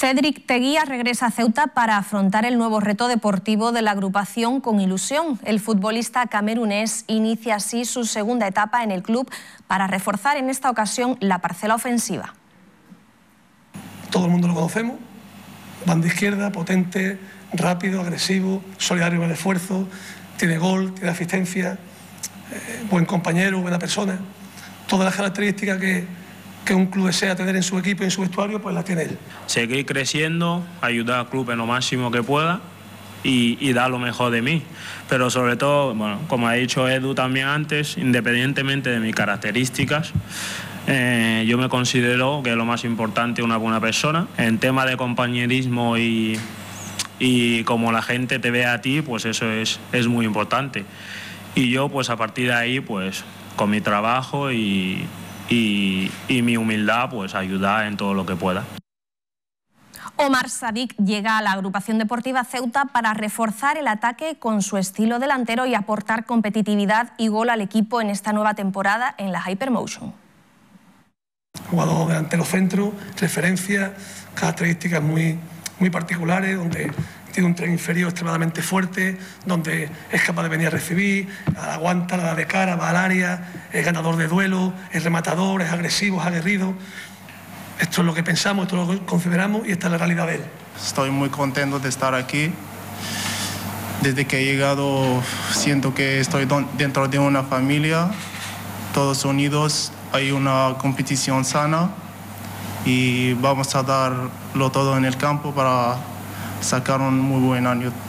Cédric Teguía regresa a Ceuta para afrontar el nuevo reto deportivo de la agrupación con ilusión. El futbolista camerunés inicia así su segunda etapa en el club para reforzar en esta ocasión la parcela ofensiva. Todo el mundo lo conocemos, banda izquierda, potente, rápido, agresivo, solidario en el esfuerzo, tiene gol, tiene asistencia, buen compañero, buena persona. Todas las características que un club desea tener en su equipo y en su vestuario, pues las tiene él. Seguir creciendo, ayudar al club en lo máximo que pueda y dar lo mejor de mí. Pero sobre todo, bueno, como ha dicho Edu también antes, independientemente de mis características, yo me considero que lo más importante es una buena persona. En tema de compañerismo y como la gente te ve a ti, pues eso es muy importante. Y yo, pues a partir de ahí, pues con mi trabajo y mi humildad, pues ayudar en todo lo que pueda. Omar Sadik llega a la agrupación deportiva Ceuta para reforzar el ataque con su estilo delantero y aportar competitividad y gol al equipo en esta nueva temporada en la Hypermotion. Jugador delantero centro, referencia, características muy particulares, donde tiene un tren inferior extremadamente fuerte, donde es capaz de venir a recibir, aguanta, la da de cara, va al área, es ganador de duelo, es rematador, es agresivo, es aguerrido. Esto es lo que pensamos, esto es lo que consideramos y esta es la realidad de él. Estoy muy contento de estar aquí. Desde que he llegado siento que estoy dentro de una familia, todos unidos, hay una competición sana y vamos a darlo todo en el campo para sacar un muy buen año.